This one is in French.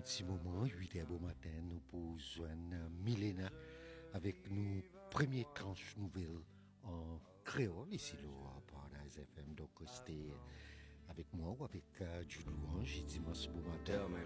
petit moment, 8h bon matin, nous pour joindre Milena avec nous première tranche nouvelle en créole ici là à Paradise FM. Donc c'était avec moi ou avec Jude Louange, dimanche bon matin. Tell me,